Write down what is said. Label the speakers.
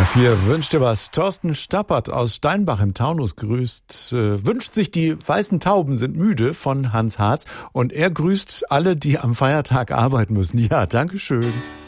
Speaker 1: HR4 wünscht dir was. Thorsten Stappert aus Steinbach im Taunus grüßt, wünscht sich die weißen Tauben sind müde von Hans Harz und er grüßt alle, die am Feiertag arbeiten müssen. Ja, danke schön.